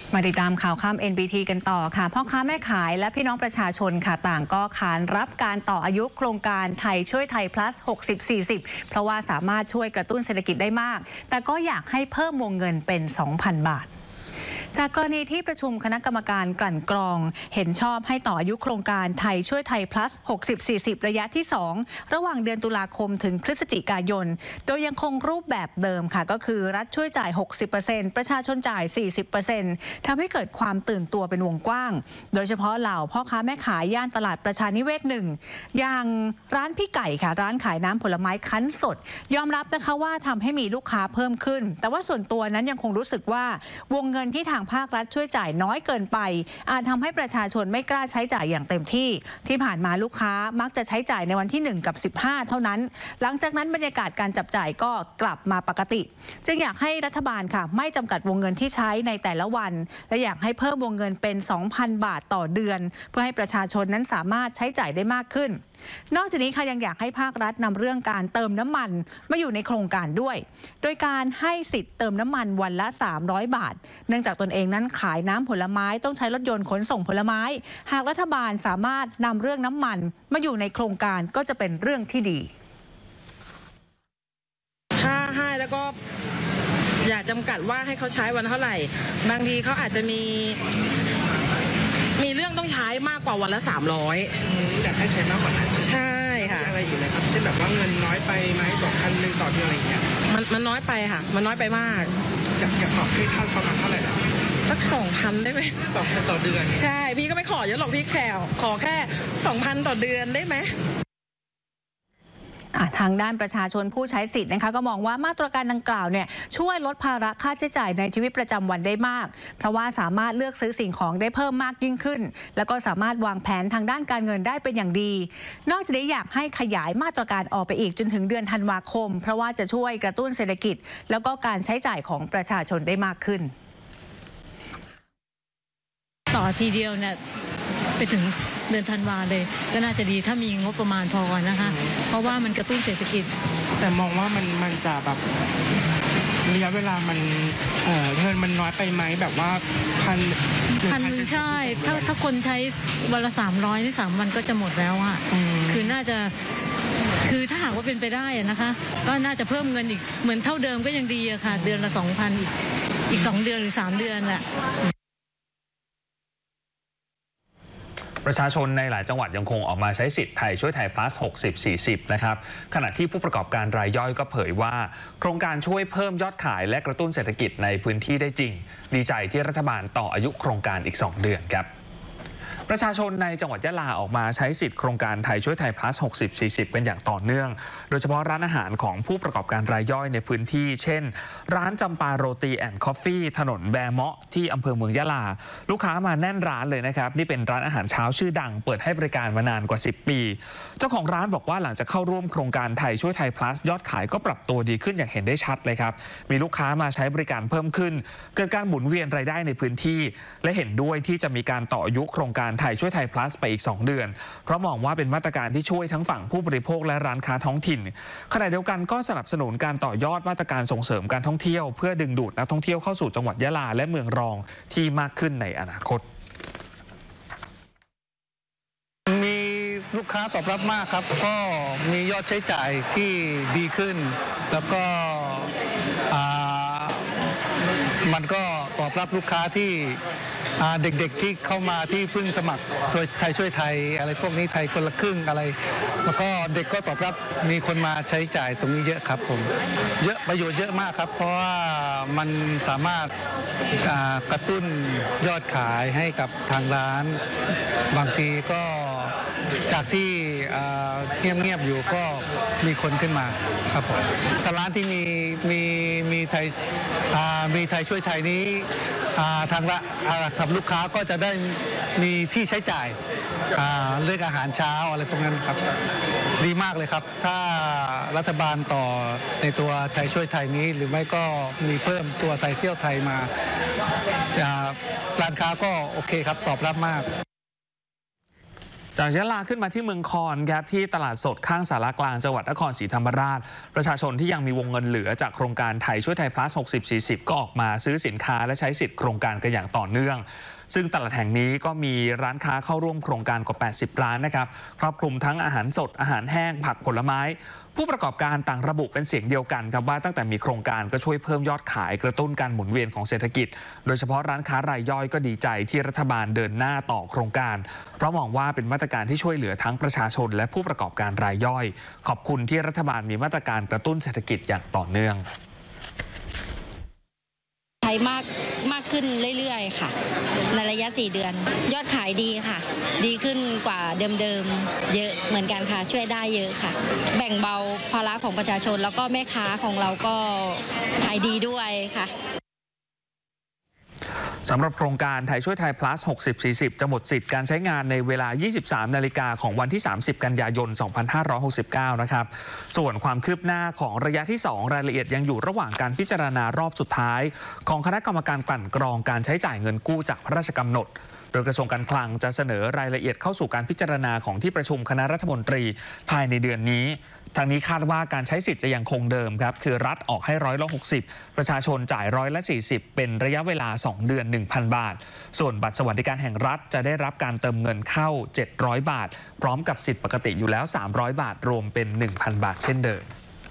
มาติดตามข่าวค่ำ NBT กันต่อค่ะพ่อค้าแม่ขายและพี่น้องประชาชนค่ะต่างก็ขานรับการต่ออายุโครงการไทยช่วยไทย plus 60-40 เพราะว่าสามารถช่วยกระตุ้นเศรษฐกิจได้มากแต่ก็อยากให้เพิ่มวงเงินเป็น 2,000 บาทจากกรณีที่ประชุมคณะกรรมการกลั่นกรองเห็นชอบให้ต่ออายุโครงการไทยช่วยไทย plus 60-40 ระยะที่ 2 ระหว่างเดือนตุลาคมถึงพฤศจิกายนโดยยังคงรูปแบบเดิมค่ะก็คือรัฐช่วยจ่าย 60% ประชาชนจ่าย 40% ทำให้เกิดความตื่นตัวเป็นวงกว้างโดยเฉพาะเหล่าพ่อค้าแม่ขายย่านตลาดประชานิเวศ1อย่างร้านพี่ไก่ค่ะร้านขายน้ำผลไม้คั้นสดยอมรับนะคะว่าทำให้มีลูกค้าเพิ่มขึ้นแต่ว่าส่วนตัวนั้นยังคงรู้สึกว่าวงเงินที่ทางภาครัฐช่วยจ่ายน้อยเกินไปอาจทำให้ประชาชนไม่กล้าใช้จ่ายอย่างเต็มที่ผ่านมาลูกค้ามักจะใช้จ่ายในวันที่1กับ15เท่านั้นหลังจากนั้นบรรยากาศการจับจ่ายก็กลับมาปกติจึงอยากให้รัฐบาลค่ะไม่จำกัดวงเงินที่ใช้ในแต่ละวันและอยากให้เพิ่มวงเงินเป็น 2,000 บาทต่อเดือนเพื่อให้ประชาชนนั้นสามารถใช้จ่ายได้มากขึ้นนอกจากนี้ค่ะยังอยากให้ภาครัฐนำเรื่องการเติมน้ำมันมาอยู่ในโครงการด้วยโดยการให้สิทธิ์เติมน้ำมันวันละ300 บาทเนื่องจากตนเองนั้นขายน้ำผลไม้ต้องใช้รถยนต์ขนส่งผลไม้หากรัฐบาลสามารถนำเรื่องน้ำมันมาอยู่ในโครงการก็จะเป็นเรื่องที่ดีถ้าให้แล้วก็อย่าจำกัดว่าให้เขาใช้วันเท่าไหร่บางทีเขาอาจจะมีเรื่องต้องใช้มากกว่าวันละ300 อยากให้ใช้มากกว่านั้นใช่ค่ะอะไรอยู่ไหมครับเช่นแบบว่าเงินน้อยไปไหมบอก1,000ต่อเดือนอะไรอย่างเงี้ยมันน้อยไปค่ะมันน้อยไปมากอยากขอให้ท่านประมาณเท่าไหร่นะสัก 2,000 ได้ไหม 2,000ต่อเดือนใช่พี่ก็ไม่ขอเยอะหรอกพี่ขอแค่ 2,000 ต่อเดือนได้ไหมทางด้านประชาชนผู้ใช้สิทธิ์นะคะก็มองว่ามาตรการดังกล่าวเนี่ยช่วยลดภาระค่าใช้จ่ายในชีวิตประจำวันได้มากเพราะว่าสามารถเลือกซื้อสิ่งของได้เพิ่มมากยิ่งขึ้นแล้วก็สามารถวางแผนทางด้านการเงินได้เป็นอย่างดีนอกจากนี้อยากให้ขยายมาตรการออกไปอีกจนถึงเดือนธันวาคมเพราะว่าจะช่วยกระตุ้นเศรษฐกิจแล้วก็การใช้จ่ายของประชาชนได้มากขึ้นต่อทีเดียวเนี่ยไปถึงเดือนธันวาเลยก็น่าจะดีถ้ามีงบประมาณพอนะคะเพราะว่ามันกระตุ้นเศรษฐกิจแต่มองว่ามันจะแบบระยะเวลามันเงินมันน้อยไปไหมแบบว่าพันใช่ถ้าคนใช้วันละ300นี่3 วันก็จะหมดแล้วอ่ะคือน่าจะคือถ้าหากว่าเป็นไปได้นะคะก็น่าจะเพิ่มเงินอีกเหมือนเท่าเดิมก็ยังดีอะค่ะเดือนละ 2,000 อีก2 เดือนหรือ3 เดือนแหละประชาชนในหลายจังหวัดยังคงออกมาใช้สิทธิ์ไทยช่วยไทย plus 60-40 นะครับขณะที่ผู้ประกอบการรายย่อยก็เผยว่าโครงการช่วยเพิ่มยอดขายและกระตุ้นเศรษฐกิจในพื้นที่ได้จริงดีใจที่รัฐบาลต่ออายุโครงการอีก2 เดือนครับประชาชนในจังหวัดยะลาออกมาใช้สิทธิ์โครงการไทยช่วยไทย plus 60-40 กันอย่างต่อเนื่องโดยเฉพาะร้านอาหารของผู้ประกอบการรายย่อยในพื้นที่เช่นร้านจำปาโรตีแอนด์คอฟฟี่ถนนแบเมาะที่อำเภอเมืองยะลาลูกค้ามาแน่นร้านเลยนะครับนี่เป็นร้านอาหารเช้าชื่อดังเปิดให้บริการมานานกว่า10 ปีเจ้าของร้านบอกว่าหลังจากเข้าร่วมโครงการไทยช่วยไทย plus ยอดขายก็ปรับตัวดีขึ้นอย่างเห็นได้ชัดเลยครับมีลูกค้ามาใช้บริการเพิ่มขึ้นเกิดการหมุนเวียนรายได้ในพื้นที่และเห็นด้วยที่จะมีการต่ออายุโครงการไทยช่วยไทย plusไปอีก2 เดือนเพราะมองว่าเป็นมาตรการที่ช่วยทั้งฝั่งผู้บริโภคและร้านค้าท้องถิ่นขณะเดียวกันก็สนับสนุนการต่อยอดมาตรการส่งเสริมการท่องเที่ยวเพื่อดึงดูดนักท่องเที่ยวเข้าสู่จังหวัดยะลาและเมืองรองที่มากขึ้นในอนาคตมีลูกค้าตอบรับมากครับก็มียอดใช้จ่ายที่ดีขึ้นแล้วก็มันก็ตอบรับลูกค้าที่เด็กๆที่เข้ามาที่เพิ่งสมัครไทยช่วยไทยอะไรพวกนี้ไทยคนละครึ่งอะไรแล้วก็เด็กก็ตอบรับมีคนมาใช้จ่ายตรงนี้เยอะครับผมเยอะประโยชน์เยอะมากครับเพราะว่ามันสามารถกระตุ้นยอดขายให้กับทางร้านบางทีก็จากที่เงียบๆอยู่ก็มีคนขึ้นมาครับผมร้านที่มีไทยช่วยไทยนี้ทางสำหรับลูกค้าก็จะได้มีที่ใช้จ่ายเรื่องอาหารเช้าอะไรพวกนั้นครับดีมากเลยครับถ้ารัฐบาลต่อในตัวไทยช่วยไทยนี้หรือไม่ก็มีเพิ่มตัวไทยเที่ยวไทยมาร้านค้าก็โอเคครับตอบรับมากจากยะลาขึ้นมาที่เมืองคอนครับที่ตลาดสดข้างสารกลางจังหวัดนครศรีธรรมราชประชาชนที่ยังมีวงเงินเหลือจากโครงการไทยช่วยไทย plus 60-40 ก็ออกมาซื้อสินค้าและใช้สิทธิ์โครงการกันอย่างต่อเนื่องซึ่งตลาดแห่งนี้ก็มีร้านค้าเข้าร่วมโครงการกว่า80ร้านนะครับครอบคลุมทั้งอาหารสดอาหารแห้งผักผลไม้ผู้ประกอบการต่างระบุเป็นเสียงเดียวกันครับว่าตั้งแต่มีโครงการก็ช่วยเพิ่มยอดขายกระตุ้นการหมุนเวียนของเศรษฐกิจโดยเฉพาะร้านค้ารายย่อยก็ดีใจที่รัฐบาลเดินหน้าต่อโครงการเพราะมองว่าเป็นมาตรการที่ช่วยเหลือทั้งประชาชนและผู้ประกอบการรายย่อยขอบคุณที่รัฐบาลมีมาตรการกระตุ้นเศรษฐกิจอย่างต่อเนื่องใช้มากขึ้นเรื่อยๆค่ะในระยะ4 เดือนยอดขายดีค่ะดีขึ้นกว่าเดิมๆเยอะเหมือนกันค่ะช่วยได้เยอะค่ะแบ่งเบาภาระของประชาชนแล้วก็แม่ค้าของเราก็ขายดีด้วยค่ะสำหรับโครงการไทยช่วยไทย plus 60-40 จะหมดสิทธิ์การใช้งานในเวลา 23 นาฬิกาของวันที่ 30 กันยายน 2569 นะครับส่วนความคืบหน้าของระยะที่ 2 รายละเอียดยังอยู่ระหว่างการพิจารณารอบสุดท้ายของคณะกรรมการกลั่นกรองการใช้จ่ายเงินกู้จากพระราชกำหนดโดยกระทรวงการคลังจะเสนอรายละเอียดเข้าสู่การพิจารณาของที่ประชุมคณะรัฐมนตรีภายในเดือนนี้ทางนี้คาดว่าการใช้สิทธิ์จะยังคงเดิมครับคือรัฐออกให้60%ประชาชนจ่าย40%เป็นระยะเวลา2 เดือน 1,000 บาทส่วนบัตรสวัสดิการแห่งรัฐจะได้รับการเติมเงินเข้า700 บาทพร้อมกับสิทธิ์ปกติอยู่แล้ว300 บาทรวมเป็น 1,000 บาทเช่นเดิม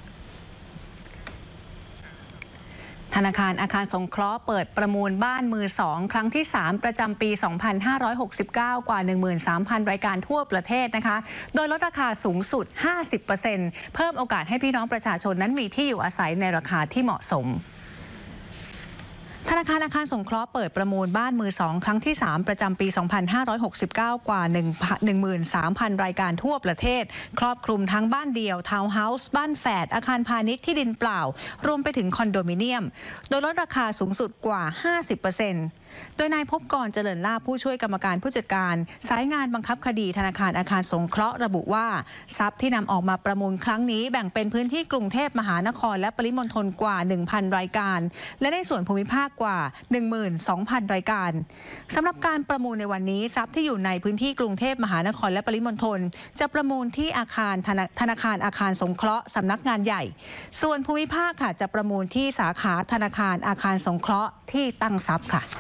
ธนาคารอาคารสงเคราะห์เปิดประมูลบ้านมือ2ครั้งที่3ประจำปี 2569 กว่า 13,000 รายการทั่วประเทศนะคะโดยลดราคาสูงสุด 50% เพิ่มโอกาสให้พี่น้องประชาชนนั้นมีที่อยู่อาศัยในราคาที่เหมาะสมธนาคารอาคารสงเคราะห์เปิดประมูลบ้านมือ2ครั้งที่3ประจำปี 2569 กว่า 13,000 รายการทั่วประเทศครอบคลุมทั้งบ้านเดี่ยวทาวน์เฮาส์บ้านแฝดอาคารพาณิชย์ที่ดินเปล่ารวมไปถึงคอนโดมิเนียมโดยลดราคาสูงสุดกว่า 50%โดยนายภพกรเจริญลาภผู้ช่วยกรรมการผู้จัดการสายงานบังคับคดีธนาคารอาคารสงเคราะห์ระบุว่าทรัพย์ที่นำออกมาประมูลครั้งนี้แบ่งเป็นพื้นที่กรุงเทพมหานครและปริมณฑลกว่า 1,000 รายการและในส่วนภูมิภาคกว่า 12,000 รายการสำหรับการประมูลในวันนี้ทรัพย์ที่อยู่ในพื้นที่กรุงเทพมหานครและปริมณฑลจะประมูลที่อาคารธนาคารอาคารสงเคราะห์สำนักงานใหญ่ส่วนภูมิภาคค่ะจะประมูลที่สาขาธนาคารอาคารสงเคราะห์ที่ตั้งทรัพย์ค่ะ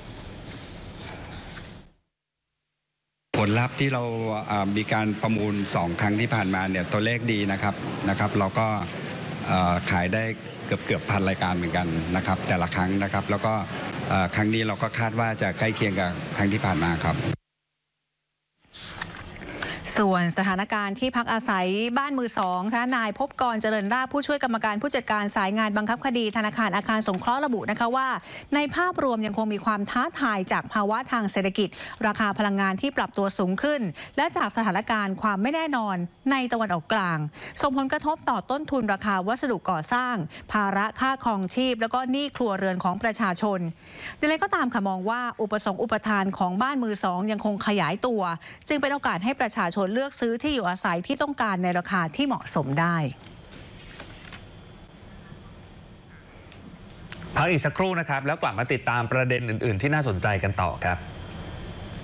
ผลลัพธ์ที่เรามีการประมูล2 ครั้งที่ผ่านมาเนี่ยตัวเลขดีนะครับเราก็ขายได้เกือบพันรายการเหมือนกันนะครับแต่ละครั้งนะครับแล้วก็ครั้งนี้เราก็คาดว่าจะใกล้เคียงกับครั้งที่ผ่านมาครับส่วนสถานการณ์ที่พักอาศัยบ้านมือ2ค่ะนายภพกรเจริญลาภผู้ช่วยกรรมการผู้จัดการสายงานบังคับคดีธนาคารอาคารสงเคราะห์ระบุนะคะว่าในภาพรวมยังคงมีความท้าทายจากภาวะทางเศรษฐกิจราคาพลังงานที่ปรับตัวสูงขึ้นและจากสถานการณ์ความไม่แน่นอนในตะวันออกกลางส่งผลกระทบต่อต้นทุนราคาวัสดุก่อสร้างภาระค่าครองชีพแล้วก็หนี้ครัวเรือนของประชาชนอย่างไรก็ตามค่ะมองว่าอุปทานของบ้านมือ2ยังคงขยายตัวจึงเป็นโอกาสให้ประชาชนเลือกซื้อที่อยู่อาศัยที่ต้องการในราคาที่เหมาะสมได้พักอีกสักครู่นะครับแล้วกลับมาติดตามประเด็นอื่นๆที่น่าสนใจกันต่อครับ